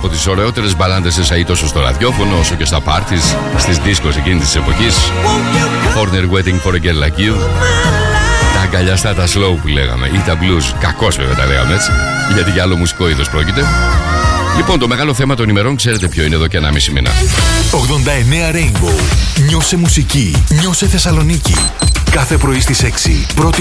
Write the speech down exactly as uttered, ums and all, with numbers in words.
από τις ωραιότερες μπαλάντες εσαΐ τόσο στο ραδιόφωνο όσο και στα πάρτις, στις δίσκος εκείνης της εποχής. Foreigner Waiting for a Girl Like You. Τα αγκαλιαστά, τα slow που λέγαμε, ή τα blues. Κακώς βέβαια τα λέγαμε έτσι, γιατί για άλλο μουσικό είδος πρόκειται. Λοιπόν, το μεγάλο θέμα των ημερών ξέρετε ποιο είναι εδώ και ένα μισή μήνα. ογδόντα εννέα Rainbow. Νιώσε μουσική. Νιώσε Θεσσαλονίκη. Κάθε πρωί στις έξι. Πρώτη